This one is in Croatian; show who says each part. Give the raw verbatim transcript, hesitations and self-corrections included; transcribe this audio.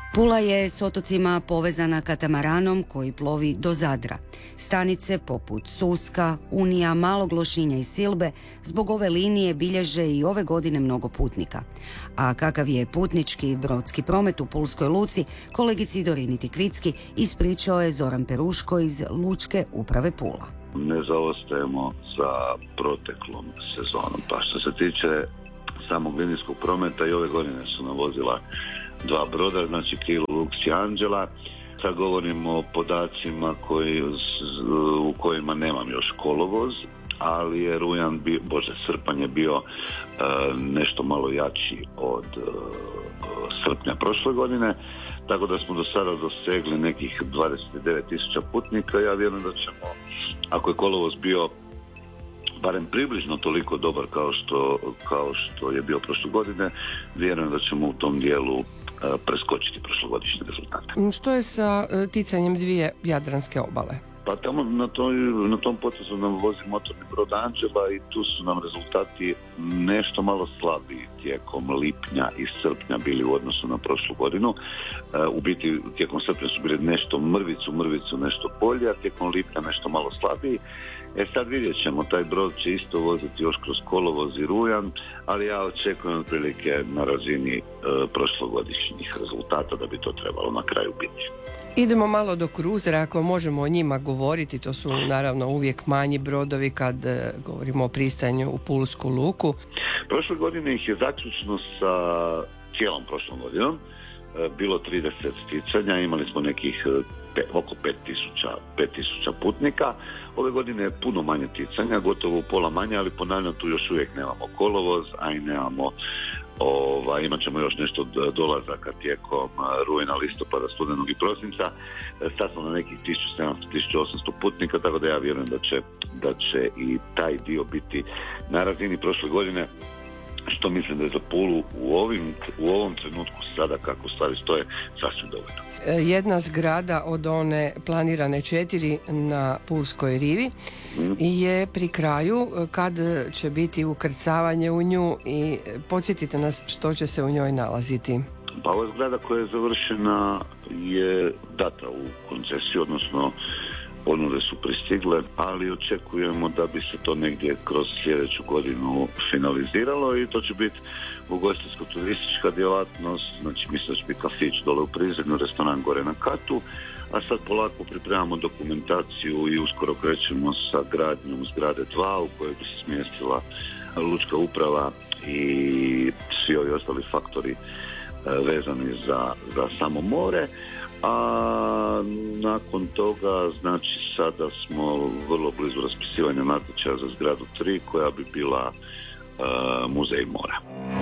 Speaker 1: Pula je s otocima povezana katamaranom koji plovi do Zadra. Stanice poput Suska, Unija, Malog Lošinja i Silbe zbog ove linije bilježe i ove godine mnogo putnika. A kakav je putnički i brodski promet u Pulskoj luci, kolegici Dorini Tikvicki ispričao je Zoran Peruško iz Lučke uprave Pula.
Speaker 2: Ne zaostajemo za proteklom sezonom. Pa što se tiče samog linijskog prometa, i ove godine su navozila dva broda, znači Kilo, Lux i Anđela. Sad govorimo o podacima koji, u kojima nemam još kolovoz, ali je rujan, bio, bože, srpanj je bio uh, nešto malo jači od uh, srpnja prošle godine, tako da smo do sada dosegli nekih dvadeset devet tisuća putnika. Ja vjerujem da ćemo, ako je kolovoz bio barem približno toliko dobar kao što, kao što je bio prošle godine, vjerujem da ćemo u tom dijelu preskočiti prošlogodišnje rezultate.
Speaker 3: Što je sa ticanjem dvije jadranske obale?
Speaker 2: Pa tamo na, toj, na tom potezu nam vozi motorni brod Anđela i tu su nam rezultati nešto malo slabiji tijekom lipnja i srpnja bili u odnosu na prošlu godinu. U biti tijekom srpnja su bili nešto mrvicu, mrvicu nešto bolje, a tijekom lipnja nešto malo slabiji. E sad vidjet ćemo, taj brod će isto voziti još kroz kolovoz i rujan, ali ja očekujem otprilike na razini e, prošlogodišnjih rezultata da bi to trebalo na kraju biti.
Speaker 3: Idemo malo do kruzera, ako možemo o njima govoriti, to su naravno uvijek manji brodovi kad e, govorimo o pristanju u Pulsku luku. Prošle
Speaker 2: godine ih je zaključno sa cijelom prošlom godinom e, bilo trideset sticanja, imali smo nekih Pe, oko pet tisuća putnika. Ove godine je puno manje ticanja, gotovo pola manje, ali ponavljam, tu još uvijek nemamo kolovoz, a i nemamo, ova, imat ćemo još nešto dolazaka tijekom rujna, listopada, studenog i prosinca. Sad smo na nekih tisuću sedamsto do tisuću osamsto putnika, tako da ja vjerujem da će, da će i taj dio biti na razini prošle godine, što mislim da je za Pulu u, ovim, u ovom trenutku sada kako stvari stoje sasvim dovoljno.
Speaker 3: Jedna zgrada od one planirane četiri na Pulskoj rivi mm. je pri kraju. Kad će biti ukrcavanje u nju i podsjetite nas što će se u njoj nalaziti?
Speaker 2: Pa ova zgrada koja je završena je data u koncesiju, odnosno ponude su pristigle, ali očekujemo da bi se to negdje kroz sljedeću godinu finaliziralo i to će biti ugostiteljsko-turistička djelatnost, znači mislim da će biti kafić dole u Prizrenju, restoran gore na katu, a sad polako pripremamo dokumentaciju i uskoro krećemo sa gradnjom zgrade dva u kojoj bi se smjestila lučka uprava i svi ovi ostali faktori vezani za, za samo more. A nakon toga, znači sada smo vrlo blizu raspisivanja natječaja za zgradu tri koja bi bila uh, muzej mora.